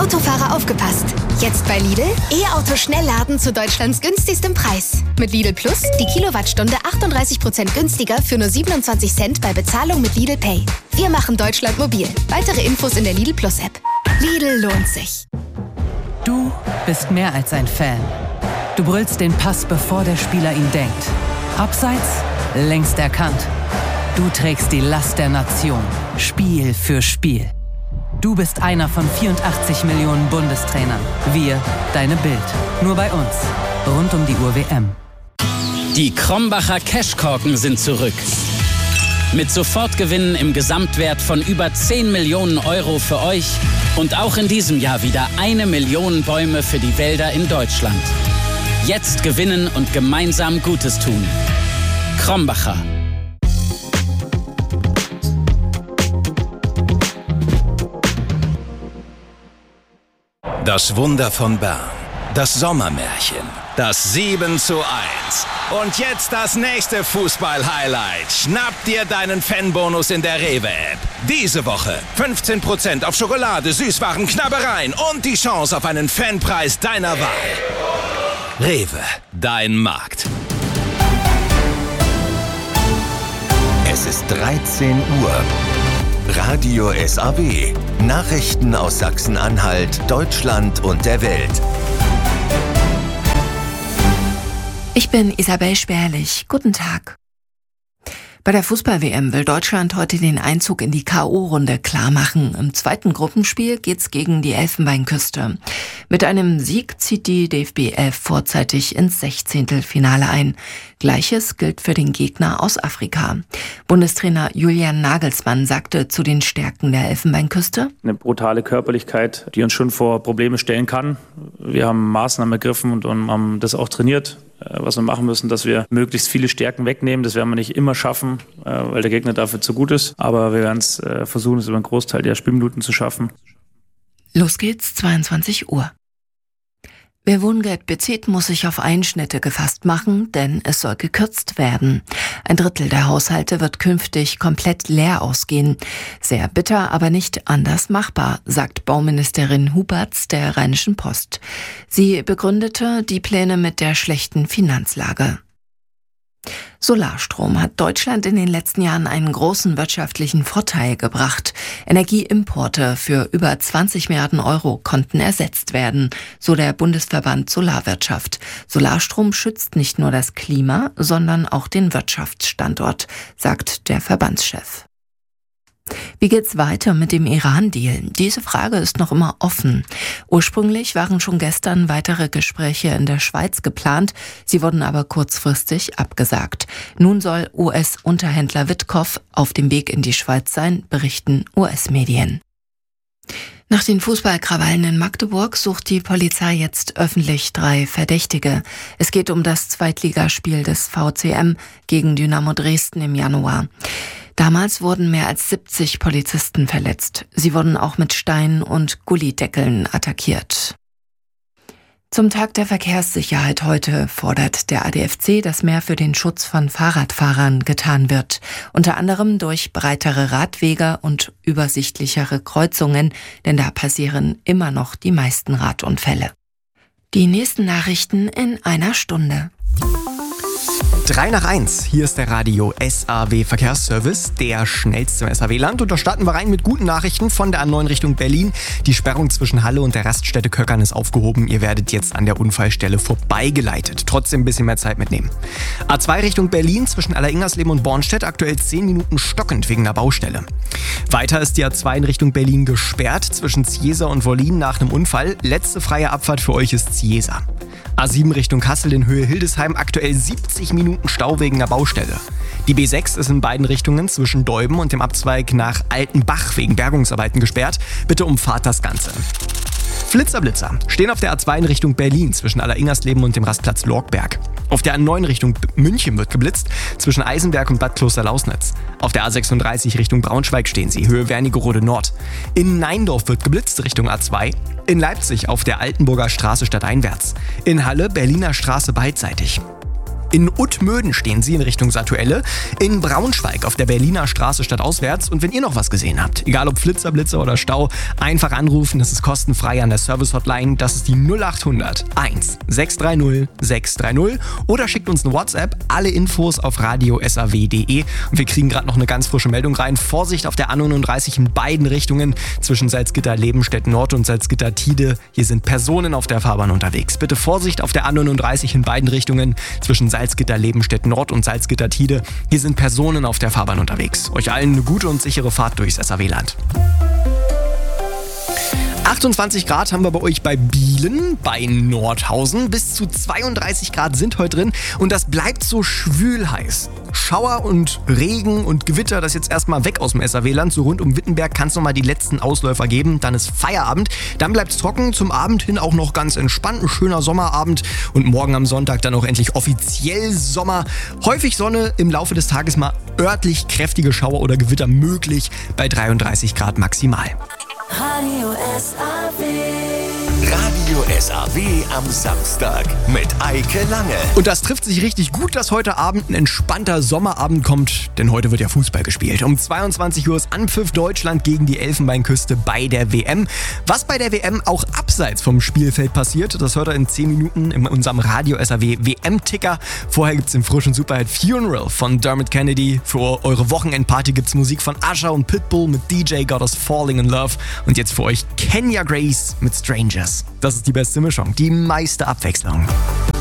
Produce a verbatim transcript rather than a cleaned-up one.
Autofahrer aufgepasst. Jetzt bei Lidl E-Auto Schnellladen zu Deutschlands günstigstem Preis. Mit Lidl Plus die Kilowattstunde achtunddreißig Prozent günstiger für nur siebenundzwanzig Cent bei Bezahlung mit Lidl Pay. Wir machen Deutschland mobil. Weitere Infos in der Lidl Plus App. Lidl lohnt sich. Du bist mehr als ein Fan. Du brüllst den Pass, bevor der Spieler ihn denkt. Abseits, längst erkannt. Du trägst die Last der Nation, Spiel für Spiel. Du bist einer von vierundachtzig Millionen Bundestrainern. Wir, deine Bild. Nur bei uns. Rund um die Uhr W M. Die Krombacher Cashkorken sind zurück. Mit Sofortgewinnen im Gesamtwert von über zehn Millionen Euro für euch und auch in diesem Jahr wieder eine Million Bäume für die Wälder in Deutschland. Jetzt gewinnen und gemeinsam Gutes tun. Krombacher. Das Wunder von Bern, das Sommermärchen, das sieben zu eins. Und jetzt das nächste Fußball-Highlight. Schnapp dir deinen Fanbonus in der Rewe-App. Diese Woche fünfzehn Prozent auf Schokolade, Süßwaren, Knabbereien und die Chance auf einen Fanpreis deiner Wahl. Rewe, dein Markt. Es ist dreizehn Uhr. Radio S A W. Nachrichten aus Sachsen-Anhalt, Deutschland und der Welt. Ich bin Isabel Sperlich. Guten Tag. Bei der Fußball-W M will Deutschland heute den Einzug in die K O-Runde klarmachen. Im zweiten Gruppenspiel geht's gegen die Elfenbeinküste. Mit einem Sieg zieht die D F B elf vorzeitig ins Sechzehntelfinale ein. Gleiches gilt für den Gegner aus Afrika. Bundestrainer Julian Nagelsmann sagte zu den Stärken der Elfenbeinküste: Eine brutale Körperlichkeit, die uns schon vor Probleme stellen kann. Wir haben Maßnahmen ergriffen und haben das auch trainiert. Was wir machen müssen, dass wir möglichst viele Stärken wegnehmen. Das werden wir nicht immer schaffen, weil der Gegner dafür zu gut ist. Aber wir werden es versuchen, es über einen Großteil der Spielminuten zu schaffen. Los geht's, zweiundzwanzig Uhr. Wer Wohngeld bezieht, muss sich auf Einschnitte gefasst machen, denn es soll gekürzt werden. Ein Drittel der Haushalte wird künftig komplett leer ausgehen. Sehr bitter, aber nicht anders machbar, sagt Bauministerin Huberts der Rheinischen Post. Sie begründete die Pläne mit der schlechten Finanzlage. Solarstrom hat Deutschland in den letzten Jahren einen großen wirtschaftlichen Vorteil gebracht. Energieimporte für über zwanzig Milliarden Euro konnten ersetzt werden, so der Bundesverband Solarwirtschaft. Solarstrom schützt nicht nur das Klima, sondern auch den Wirtschaftsstandort, sagt der Verbandschef. Wie geht's weiter mit dem Iran-Deal? Diese Frage ist noch immer offen. Ursprünglich waren schon gestern weitere Gespräche in der Schweiz geplant, sie wurden aber kurzfristig abgesagt. Nun soll U S-Unterhändler Witkoff auf dem Weg in die Schweiz sein, berichten U S-Medien. Nach den Fußballkrawallen in Magdeburg sucht die Polizei jetzt öffentlich drei Verdächtige. Es geht um das Zweitligaspiel des V C M gegen Dynamo Dresden im Januar. Damals wurden mehr als siebzig Polizisten verletzt. Sie wurden auch mit Steinen und Gullideckeln attackiert. Zum Tag der Verkehrssicherheit heute fordert der A D F C, dass mehr für den Schutz von Fahrradfahrern getan wird. Unter anderem durch breitere Radwege und übersichtlichere Kreuzungen, denn da passieren immer noch die meisten Radunfälle. Die nächsten Nachrichten in einer Stunde. drei nach eins, hier ist der Radio S A W Verkehrsservice, der schnellste im S A W-Land. Und da starten wir rein mit guten Nachrichten von der A neun Richtung Berlin. Die Sperrung zwischen Halle und der Raststätte Köckern ist aufgehoben. Ihr werdet jetzt an der Unfallstelle vorbeigeleitet. Trotzdem ein bisschen mehr Zeit mitnehmen. A zwei Richtung Berlin zwischen Alleringersleben und Bornstedt aktuell zehn Minuten stockend wegen der Baustelle. Weiter ist die A zwei in Richtung Berlin gesperrt zwischen Ziesa und Wollin nach einem Unfall. Letzte freie Abfahrt für euch ist Ziesa. A sieben Richtung Kassel in Höhe Hildesheim aktuell siebzig Minuten Stau wegen der Baustelle. Die B sechs ist in beiden Richtungen zwischen Deuben und dem Abzweig nach Altenbach wegen Bergungsarbeiten gesperrt. Bitte umfahrt das Ganze. Flitzerblitzer stehen auf der A zwei in Richtung Berlin zwischen Alleringersleben und dem Rastplatz Lorgberg. Auf der A neun Richtung München wird geblitzt zwischen Eisenberg und Bad Kloster-Lausnitz. Auf der A sechsunddreißig Richtung Braunschweig stehen sie, Höhe Wernigerode Nord. In Neindorf wird geblitzt Richtung A zwei. In Leipzig auf der Altenburger Straße stadteinwärts. In Halle Berliner Straße beidseitig. In Uttmöden stehen sie in Richtung Satuelle, in Braunschweig auf der Berliner Straße stadtauswärts. Und wenn ihr noch was gesehen habt, egal ob Flitzer, Blitzer oder Stau, einfach anrufen, das ist kostenfrei an der Service-Hotline. Das ist die null acht hundert eins sechs drei null sechs drei null oder schickt uns eine WhatsApp. Alle Infos auf radio s a w punkt d e. Und wir kriegen gerade noch eine ganz frische Meldung rein. Vorsicht auf der A neununddreißig in beiden Richtungen zwischen Salzgitter-Lebenstedt Nord und Salzgitter-Tide. Hier sind Personen auf der Fahrbahn unterwegs. Bitte Vorsicht auf der A neununddreißig in beiden Richtungen zwischen Salzgitter-Lebenstedt Nord und Salzgitter-Tide. Hier sind Personen auf der Fahrbahn unterwegs. Euch allen eine gute und sichere Fahrt durchs S A W-Land. achtundzwanzig Grad haben wir bei euch bei Bielen, bei Nordhausen. Bis zu zweiunddreißig Grad sind heute drin und das bleibt so schwül heiß. Schauer und Regen und Gewitter, das jetzt erstmal weg aus dem S A W-Land. So rund um Wittenberg kann es nochmal die letzten Ausläufer geben. Dann ist Feierabend. Dann bleibt es trocken. Zum Abend hin auch noch ganz entspannt. Ein schöner Sommerabend. Und morgen am Sonntag dann auch endlich offiziell Sommer. Häufig Sonne, im Laufe des Tages mal örtlich kräftige Schauer oder Gewitter möglich bei dreiunddreißig Grad maximal. Radio S A W. Radio S A W am Samstag mit Eike Lange. Und das trifft sich richtig gut, dass heute Abend ein entspannter Sommerabend kommt, denn heute wird ja Fußball gespielt. Um zweiundzwanzig Uhr ist Anpfiff Deutschland gegen die Elfenbeinküste bei der W M. Was bei der W M auch abseits vom Spielfeld passiert, das hört ihr in zehn Minuten in unserem Radio S A W W M-Ticker. Vorher gibt's den frischen Superhit Funeral von Dermot Kennedy. Für eure Wochenendparty gibt's Musik von Usher und Pitbull mit D J Got Us Falling in Love. Und jetzt für euch Kenya Grace mit Strangers. Das ist die beste Mischung, die meiste Abwechslung.